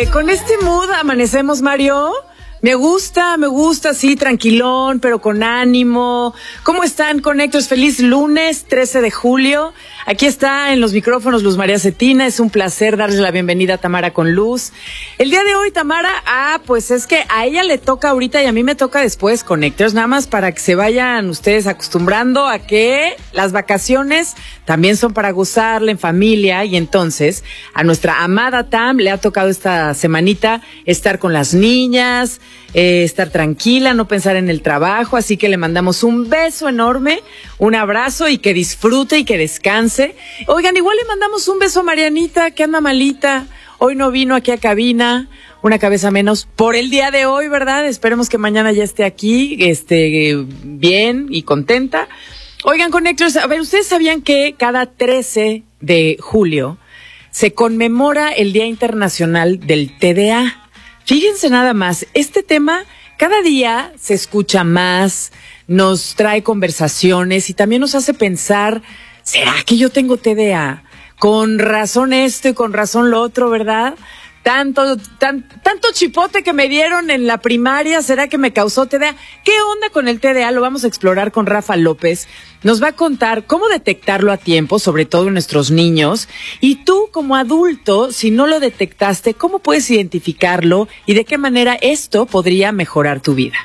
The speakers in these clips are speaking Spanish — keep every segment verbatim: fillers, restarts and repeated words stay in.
Oye, con este mood amanecemos, Mario. Me gusta, me gusta, sí, tranquilón, pero con ánimo. ¿Cómo están, Connectors? Feliz lunes, trece de julio. Aquí está en los micrófonos Luz María Cetina. Es un placer darles la bienvenida a Tamara con Luz. El día de hoy, Tamara, ah, pues es que a ella le toca ahorita y a mí me toca después, Connectors, nada más para que se vayan ustedes acostumbrando a que las vacaciones también son para gozarla en familia. Y entonces, a nuestra amada Tam le ha tocado esta semanita estar con las niñas, Eh, estar tranquila, no pensar en el trabajo, así que le mandamos un beso enorme, un abrazo y que disfrute y que descanse. Oigan, igual le mandamos un beso a Marianita, que anda malita, hoy no vino aquí a cabina, una cabeza menos por el día de hoy, ¿verdad? Esperemos que mañana ya esté aquí, esté bien y contenta. Oigan, Connectors, a ver, ¿ustedes sabían que cada trece de julio se conmemora el Día Internacional del T D A? Fíjense nada más, este tema cada día se escucha más, nos trae conversaciones y también nos hace pensar, ¿será que yo tengo T D A? Con razón esto y con razón lo otro, ¿verdad? Tanto, tan, tanto chipote que me dieron en la primaria, ¿será que me causó T D A? ¿Qué onda con el T D A? Lo vamos a explorar con Rafa López. Nos va a contar cómo detectarlo a tiempo, sobre todo en nuestros niños. Y tú, como adulto, si no lo detectaste, ¿cómo puedes identificarlo y de qué manera esto podría mejorar tu vida?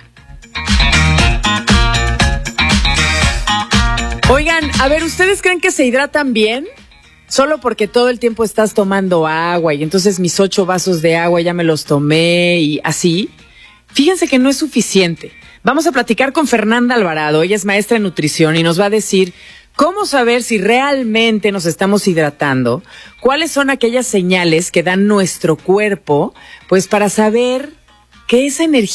Oigan, a ver, ¿ustedes creen que se hidratan bien? Solo porque todo el tiempo estás tomando agua y entonces mis ocho vasos de agua ya me los tomé y así. Fíjense que no es suficiente. Vamos a platicar con Fernanda Alvarado. Ella es maestra en nutrición y nos va a decir cómo saber si realmente nos estamos hidratando, cuáles son aquellas señales que dan nuestro cuerpo, pues para saber que esa energía